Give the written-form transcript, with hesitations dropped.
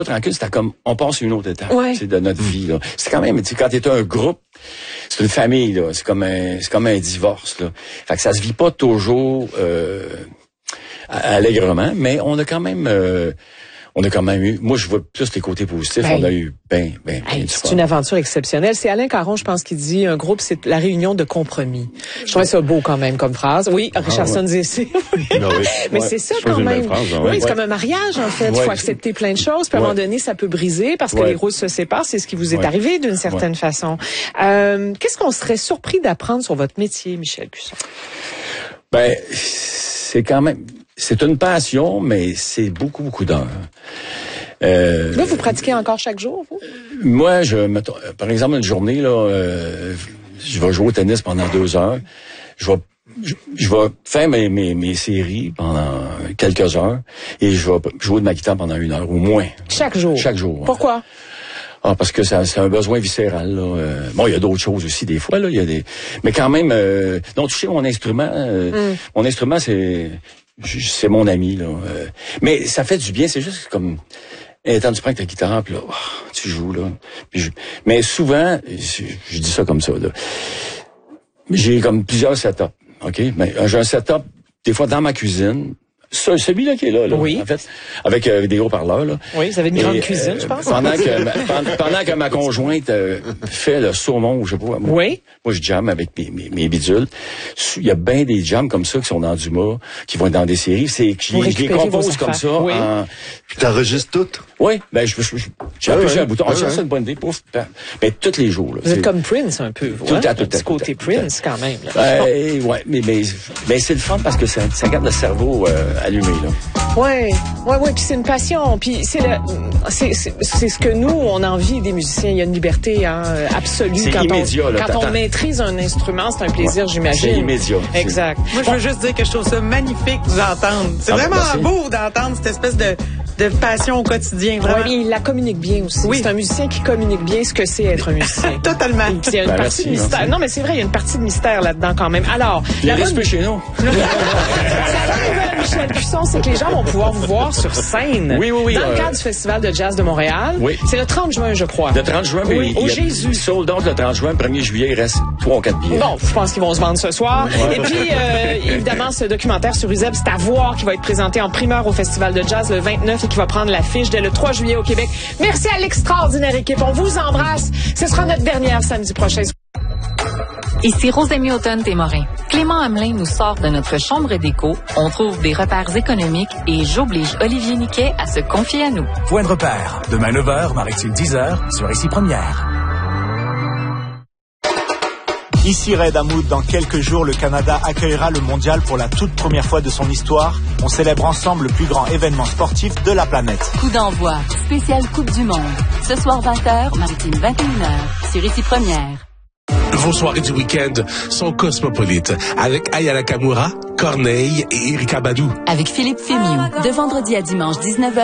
tranquille, c'était comme, on passe une autre étape, de notre vie, là. C'est quand même, quand t'es un groupe, c'est une famille, là. C'est comme un divorce, là. Fait que ça se vit pas toujours, allègrement, mais on a quand même eu, moi je vois plus les côtés positifs, on a eu ben c'est une aventure exceptionnelle. C'est Alain Caron, je pense, qui dit un groupe, c'est la réunion de compromis. Je trouvais ça beau quand même comme phrase. Oui, Richardson disait ça. Mais c'est ça quand même. C'est comme un mariage en fait. Il faut accepter plein de choses. Puis à un moment donné, ça peut briser parce que les routes se séparent. C'est ce qui vous est arrivé d'une certaine façon. Qu'est-ce qu'on serait surpris d'apprendre sur votre métier, Michel Cusson? Ben, c'est quand même... C'est une passion, mais c'est beaucoup d'heures. Là, vous pratiquez encore chaque jour, vous? Moi, par exemple, une journée, là, je vais jouer au tennis pendant 2 heures. Je vais faire mes séries pendant quelques heures et je vais jouer de ma guitare pendant 1 heure, au moins. Chaque jour? Chaque jour. Pourquoi? Parce que c'est un besoin viscéral, là. Bon, il y a d'autres choses aussi, des fois, là. Mais quand même, donc, toucher mon instrument, mon instrument, c'est mon ami, là. Mais ça fait du bien, c'est juste comme... Quand tu prends ta guitare, puis là, tu joues, là. Mais souvent, je dis ça comme ça, là. J'ai comme plusieurs setups, OK? Mais j'ai un setup, des fois, dans ma cuisine. Celui-là qui est là, en fait, avec des haut-parleurs, là. Oui, vous avez une grande cuisine, je pense. Pendant que ma conjointe fait le saumon, ou je sais pas. Moi, je jamme avec mes bidules. Il y a bien des jams comme ça qui sont dans Dumas, qui vont être dans des séries. Je les compose comme ça. Puis t'enregistres toutes? Oui, ben j'ai appuyé sur un bouton. Ça, c'est une bonne idée. Pouf, ben tous les jours. Là, vous êtes comme Prince un peu, vous. Tout à petit côté Prince quand même. Ouais, mais c'est le fun parce que ça garde le cerveau allumé, là. Oui, puis c'est une passion, puis c'est ce que nous on a envie des musiciens. Il y a une liberté absolue quand on maîtrise un instrument, c'est un plaisir, j'imagine. C'est immédiat. Exact. Moi, je veux juste dire que je trouve ça magnifique de vous entendre. C'est vraiment beau d'entendre cette espèce de passion au quotidien. Oui, il la communique bien aussi. Oui. C'est un musicien qui communique bien ce que c'est être un musicien. Totalement. Il y a une partie de mystère. Non, mais c'est vrai, il y a une partie de mystère là-dedans quand même. Alors, il reste chez nous. Ça va, Michel Cusson, c'est que les gens vont pouvoir vous voir sur scène. Oui. Dans le cadre du Festival de jazz de Montréal. Oui. C'est le 30 juin, je crois. Le 30 juin, oui. Au Jésus. Sold out le 30 juin, 1er juillet, il reste 3 ou 4 billets. Bon, je pense qu'ils vont se vendre ce soir. Et puis, évidemment, ce documentaire sur Uzeb, c'est à voir, qui va être présenté en primeur au Festival de jazz le 29 et qui va prendre l'affiche dès le 3 juillet au Québec. Merci à l'extraordinaire équipe. On vous embrasse. Ce sera notre dernière samedi prochain. Ici Rosémie Automne-Témorin. Clément Hamelin nous sort de notre chambre d'écho. On trouve des repères économiques et j'oblige Olivier Niquet à se confier à nous. Point de repère. Demain 9h, Marie-Cile 10h, sur Ici Première. Ici Red Hamoud, dans quelques jours, le Canada accueillera le mondial pour la toute première fois de son histoire. On célèbre ensemble le plus grand événement sportif de la planète. Coup d'envoi, spécial Coupe du Monde. Ce soir 20h, Maritime 21h, sur Ici Première. Vos soirées du week-end sont cosmopolites avec Aya Nakamura, Corneille et Erykah Badu. Avec Philippe Fémiou, de vendredi à dimanche 19h.